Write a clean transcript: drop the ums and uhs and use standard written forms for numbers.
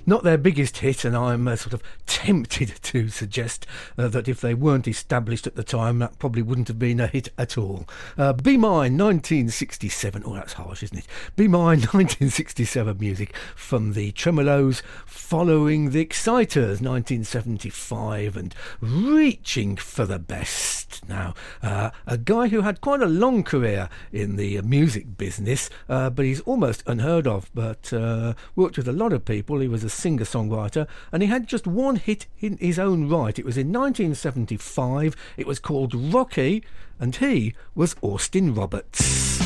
not their biggest hit, and I'm sort of tempted to suggest that if they weren't established at the time, that probably wouldn't have been a hit at all. Be Mine, 1967. Oh, that's harsh, isn't it? Be Mine, 1967 music from the Tremeloes, following the Exciters, 1975, and Reaching for the Best. Now, a guy who had quite a long career in the music business, but he's almost unheard of, but worked with a lot of people. He was a singer-songwriter, and he had just one hit in his own right. It was in 1975. It was called Rocky, and he was Austin Roberts.